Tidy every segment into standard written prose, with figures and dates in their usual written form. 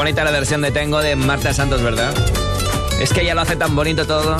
bonita la versión de Tengo de Marta Santos, ¿verdad? Es que ella lo hace tan bonito todo.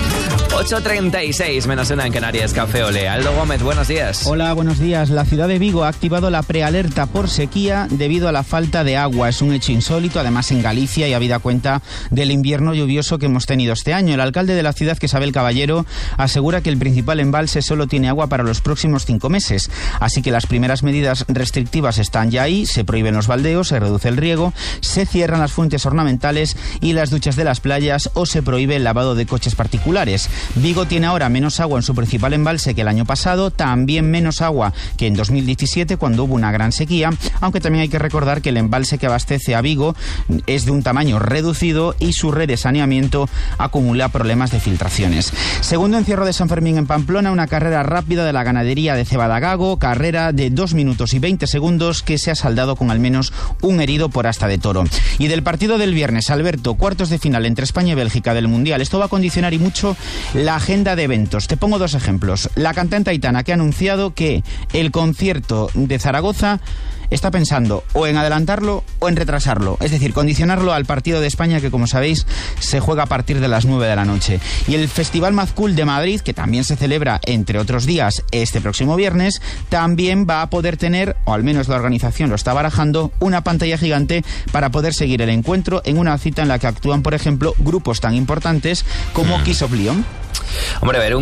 8:36 menos una en Canarias, Café Olé. Aldo Gómez, buenos días. Hola, buenos días. La ciudad de Vigo ha activado la prealerta por sequía debido a la falta de agua. Es un hecho insólito, además en Galicia, y habida cuenta del invierno lluvioso que hemos tenido este año. El alcalde de la ciudad, Isabel Caballero, asegura que el principal embalse solo tiene agua para los próximos 5 meses. Así que las primeras medidas restrictivas están ya ahí. Se prohíben los baldeos, se reduce el riego, se cierran las fuentes ornamentales y las duchas de las playas, o se prohíbe el lavado de coches particulares. Vigo tiene ahora menos agua en su principal embalse que el año pasado, también menos agua que en 2017 cuando hubo una gran sequía, aunque también hay que recordar que el embalse que abastece a Vigo es de un tamaño reducido y su red de saneamiento acumula problemas de filtraciones. Segundo encierro de San Fermín en Pamplona, una carrera rápida de la ganadería de Cebadagago, carrera de 2 minutos y 20 segundos que se ha saldado con al menos un herido por asta de toro. Y del partido del viernes, Alberto, cuartos de final entre España y Bélgica del Mundial. Esto va a condicionar y mucho la agenda de eventos. Te pongo 2 ejemplos. La cantante Aitana, que ha anunciado que el concierto de Zaragoza está pensando o en adelantarlo o en retrasarlo, es decir, condicionarlo al partido de España, que como sabéis se juega a partir de las 9 de la noche. Y el Festival Mazcool de Madrid, que también se celebra entre otros días este próximo viernes, también va a poder tener, o al menos la organización lo está barajando, una pantalla gigante para poder seguir el encuentro en una cita en la que actúan, por ejemplo, grupos tan importantes como Kiss of Leon. Hombre, ver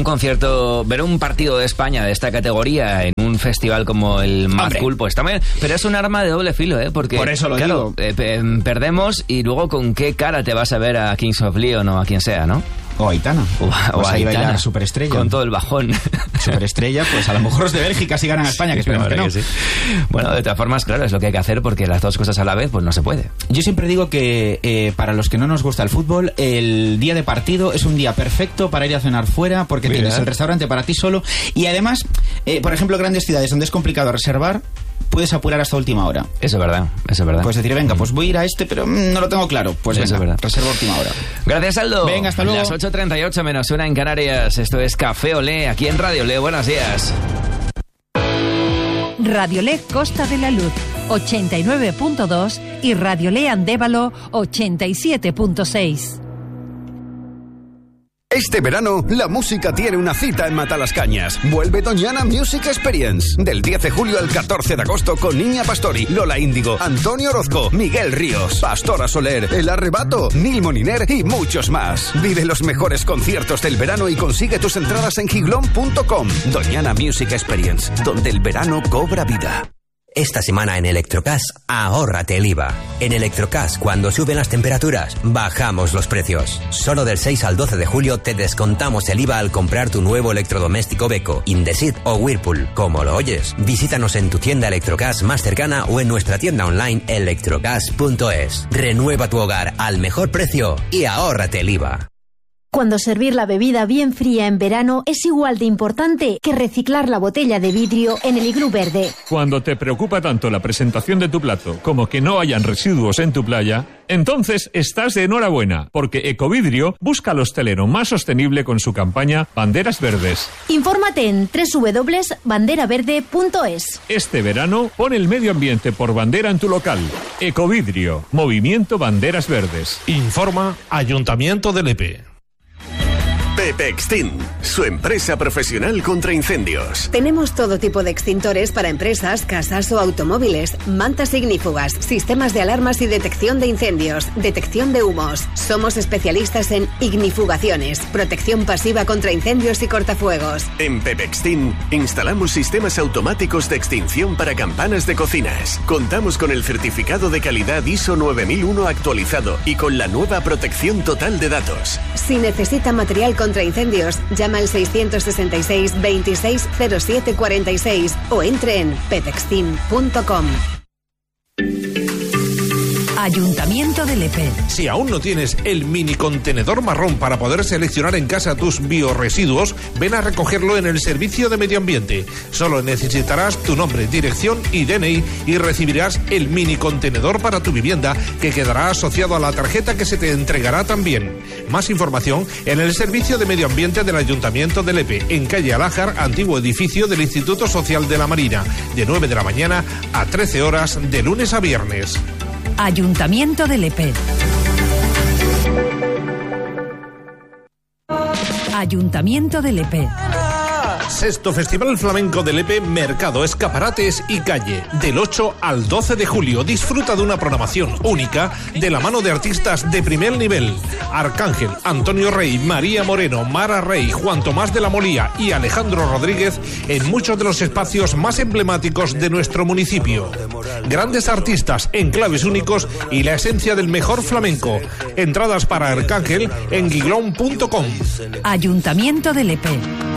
un partido de España de esta categoría en un festival como el Mazcool, pues también, pero es un arma de doble filo, porque por eso lo claro, digo. Perdemos y luego con qué cara te vas a ver a Kings of Leon o a quien sea, ¿no? O Aitana. O ahí Aitana. bailar Superestrella. Con todo el bajón. Superestrella, pues a lo mejor los de Bélgica sí ganan a España, que esperemos que no. Sí. Bueno, de todas formas, claro, es lo que hay que hacer, porque las dos cosas a la vez, pues no se puede. Yo siempre digo que para los que no nos gusta el fútbol, el día de partido es un día perfecto para ir a cenar fuera, porque tienes el restaurante para ti solo. Y además, por ejemplo, grandes ciudades donde es complicado reservar, puedes apurar hasta última hora. Eso es verdad, eso es verdad. Puedes decir, venga, pues voy a ir a este, pero no lo tengo claro. Pues eso venga, es verdad. Reserva última hora. Gracias, Aldo. Venga, hasta luego. Las 8:38 menos una en Canarias. Esto es Café Olé, aquí en Radio Olé. Buenos días. Radio Olé Costa de la Luz 89.2 y Radio Olé Andévalo 87.6. Este verano, la música tiene una cita en Matalascañas. Vuelve Doñana Music Experience. Del 10 de julio al 14 de agosto con Niña Pastori, Lola Índigo, Antonio Orozco, Miguel Ríos, Pastora Soler, El Arrebato, Nil Moniner y muchos más. Vive los mejores conciertos del verano y consigue tus entradas en giglón.com. Doñana Music Experience, donde el verano cobra vida. Esta semana en Electrocas, ahórrate el IVA. En Electrocas, cuando suben las temperaturas, bajamos los precios. Solo del 6 al 12 de julio te descontamos el IVA al comprar tu nuevo electrodoméstico Beko, Indesit o Whirlpool. Como lo oyes, visítanos en tu tienda Electrocas más cercana o en nuestra tienda online electrocas.es. Renueva tu hogar al mejor precio y ahórrate el IVA. Cuando servir la bebida bien fría en verano es igual de importante que reciclar la botella de vidrio en el iglú verde. Cuando te preocupa tanto la presentación de tu plato como que no hayan residuos en tu playa, entonces estás de enhorabuena, porque Ecovidrio busca al hostelero más sostenible con su campaña Banderas Verdes. Infórmate en www.banderaverde.es. Este verano, pon el medio ambiente por bandera en tu local. Ecovidrio, Movimiento Banderas Verdes. Informa Ayuntamiento de Lepe. Pepe Extint, su empresa profesional contra incendios. Tenemos todo tipo de extintores para empresas, casas o automóviles, mantas ignífugas, sistemas de alarmas y detección de incendios, detección de humos. Somos especialistas en ignifugaciones, protección pasiva contra incendios y cortafuegos. En Pepe Extint instalamos sistemas automáticos de extinción para campanas de cocinas. Contamos con el certificado de calidad ISO 9001 actualizado y con la nueva protección total de datos. Si necesita material contra incendios, llama al 666 26 07 46 o entre en pepextin.com. Ayuntamiento de Lepe. Si aún no tienes el mini contenedor marrón para poder seleccionar en casa tus biorresiduos, ven a recogerlo en el Servicio de Medio Ambiente. Solo necesitarás tu nombre, dirección y DNI y recibirás el mini contenedor para tu vivienda, que quedará asociado a la tarjeta que se te entregará también. Más información en el Servicio de Medio Ambiente del Ayuntamiento de Lepe, en calle Alájar, antiguo edificio del Instituto Social de la Marina, de 9 de la mañana a 13 horas de lunes a viernes. Ayuntamiento de Lepe. Ayuntamiento de Lepe. Sexto Festival Flamenco de Lepe, Mercado, Escaparates y Calle. Del 8 al 12 de julio. Disfruta de una programación única de la mano de artistas de primer nivel. Arcángel, Antonio Rey, María Moreno, Mara Rey, Juan Tomás de la Molía y Alejandro Rodríguez en muchos de los espacios más emblemáticos de nuestro municipio. Grandes artistas, enclaves únicos y la esencia del mejor flamenco. Entradas para Arcángel en guiglón.com. Ayuntamiento de Lepe.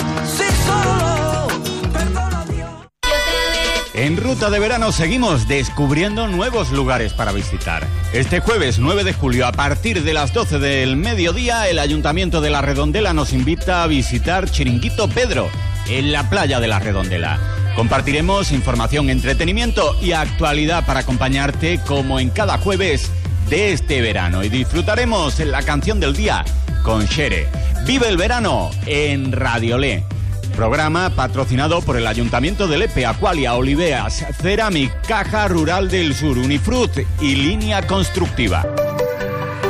En Ruta de Verano seguimos descubriendo nuevos lugares para visitar. Este jueves 9 de julio, a partir de las 12 del mediodía, el Ayuntamiento de La Redondela nos invita a visitar Chiringuito Pedro, en la playa de La Redondela. Compartiremos información, entretenimiento y actualidad para acompañarte como en cada jueves de este verano. Y disfrutaremos la canción del día con Xere. Vive el verano en Radiolé. Programa patrocinado por el Ayuntamiento de Lepe, Aqualia, Oliveas, Ceramic, Caja Rural del Sur, Unifrut y Línea Constructiva.